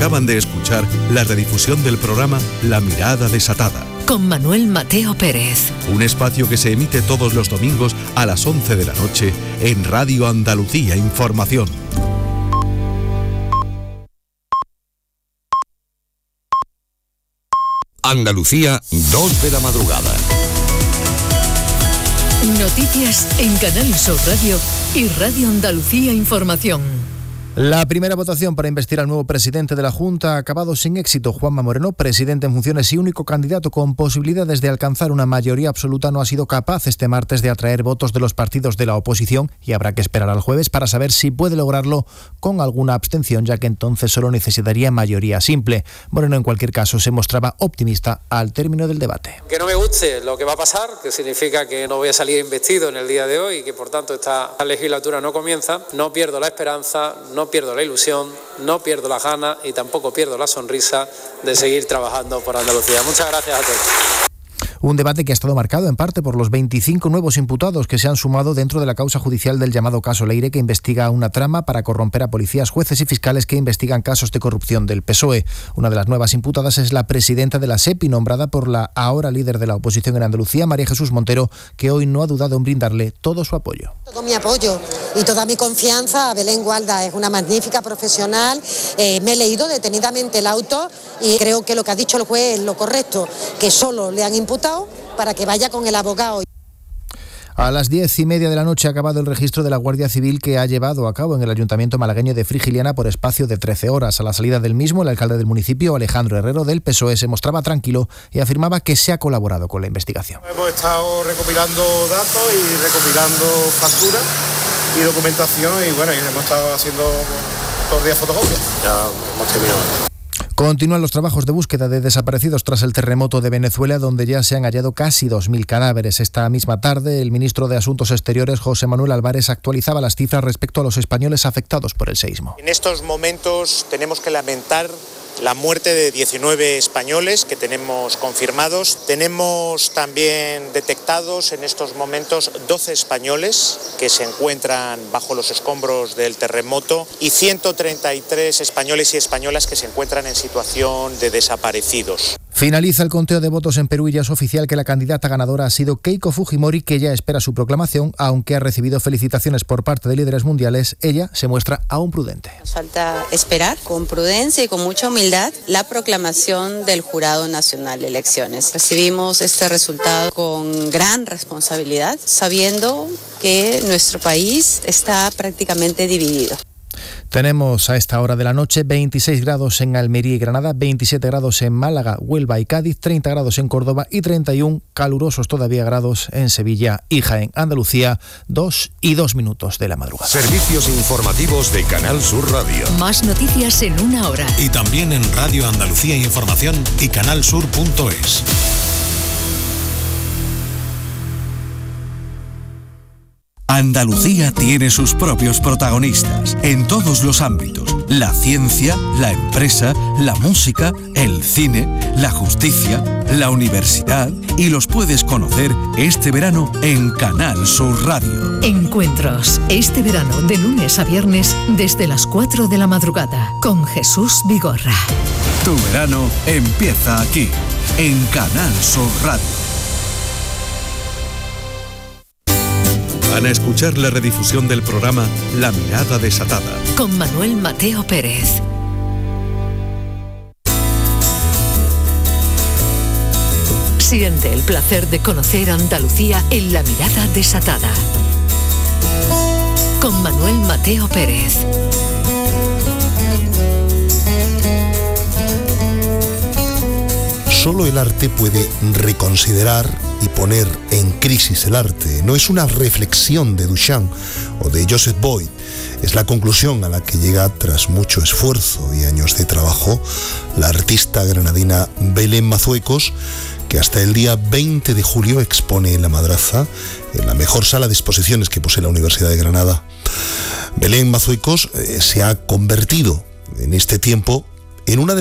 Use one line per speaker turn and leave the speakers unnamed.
Acaban de escuchar la redifusión del programa La Mirada Desatada,
con Manuel Mateo Pérez.
Un espacio que se emite todos los domingos a las 11 de la noche en Radio Andalucía Información.
Andalucía, 2 de la madrugada.
Noticias en Canal Sur Radio y Radio Andalucía Información.
La primera votación para investir al nuevo presidente de la Junta ha acabado sin éxito. Juanma Moreno, presidente en funciones y único candidato con posibilidades de alcanzar una mayoría absoluta, no ha sido capaz este martes de atraer votos de los partidos de la oposición y habrá que esperar al jueves para saber si puede lograrlo con alguna abstención, ya que entonces solo necesitaría mayoría simple. Moreno, en cualquier caso, se mostraba optimista al término del debate.
Que no me guste lo que va a pasar, que significa que no voy a salir investido en el día de hoy y que por tanto esta legislatura no comienza, no pierdo la esperanza, no pierdo la ilusión, no pierdo las ganas y tampoco pierdo la sonrisa de seguir trabajando por Andalucía. Muchas gracias a todos.
Un debate que ha estado marcado en parte por los 25 nuevos imputados que se han sumado dentro de la causa judicial del llamado caso Leire, que investiga una trama para corromper a policías, jueces y fiscales que investigan casos de corrupción del PSOE. Una de las nuevas imputadas es la presidenta de la SEPI, nombrada por la ahora líder de la oposición en Andalucía, María Jesús Montero, que hoy no ha dudado en brindarle todo su apoyo.
Todo mi apoyo y toda mi confianza a Belén Gualda, es una magnífica profesional. Me he leído detenidamente el auto y creo que lo que ha dicho el juez es lo correcto, que solo le han imputado para que vaya con el abogado.
A las 10:30 de la noche ha acabado el registro de la Guardia Civil que ha llevado a cabo en el Ayuntamiento malagueño de Frigiliana por espacio de 13 horas. A la salida del mismo, el alcalde del municipio, Alejandro Herrero, del PSOE, se mostraba tranquilo y afirmaba que se ha colaborado con la investigación.
Hemos estado recopilando datos y recopilando facturas y documentación y bueno, hemos estado haciendo todos los días fotocopias. Ya hemos terminado.
Continúan los trabajos de búsqueda de desaparecidos tras el terremoto de Venezuela, donde ya se han hallado casi 2.000 cadáveres. Esta misma tarde, el ministro de Asuntos Exteriores, José Manuel Álvarez, actualizaba las cifras respecto a los españoles afectados por el seísmo.
En estos momentos tenemos que lamentar la muerte de 19 españoles que tenemos confirmados. Tenemos también detectados en estos momentos 12 españoles que se encuentran bajo los escombros del terremoto y 133 españoles y españolas que se encuentran en situación de desaparecidos.
Finaliza el conteo de votos en Perú y ya es oficial que la candidata ganadora ha sido Keiko Fujimori, que ya espera su proclamación, aunque ha recibido felicitaciones por parte de líderes mundiales. Ella se muestra aún prudente.
Nos falta esperar con prudencia y con mucha humildad la proclamación del Jurado Nacional de Elecciones. Recibimos este resultado con gran responsabilidad, sabiendo que nuestro país está prácticamente dividido.
Tenemos a esta hora de la noche 26 grados en Almería y Granada, 27 grados en Málaga, Huelva y Cádiz, 30 grados en Córdoba y 31 calurosos todavía grados en Sevilla y Jaén. Andalucía, 2:02 de la madrugada.
Servicios informativos de Canal Sur Radio.
Más noticias en una hora.
Y también en Radio Andalucía Información y canalsur.es.
Andalucía tiene sus propios protagonistas en todos los ámbitos: la ciencia, la empresa, la música, el cine, la justicia, la universidad, y los puedes conocer este verano en Canal Sur Radio.
Encuentros este verano de lunes a viernes desde las 4 de la madrugada con Jesús Vigorra.
Tu verano empieza aquí en Canal Sur Radio.
Van a escuchar la redifusión del programa La Mirada Desatada,
con Manuel Mateo Pérez. Siente el placer de conocer Andalucía en La Mirada Desatada, con Manuel Mateo Pérez.
Solo el arte puede reconsiderar y poner en crisis el arte. No es una reflexión de Duchamp o de Joseph Boyd, es la conclusión a la que llega, tras mucho esfuerzo y años de trabajo, la artista granadina Belén Mazuecos, que hasta el día 20 de julio expone en La Madraza, en la mejor sala de exposiciones que posee la Universidad de Granada. Belén Mazuecos se ha convertido en este tiempo en una de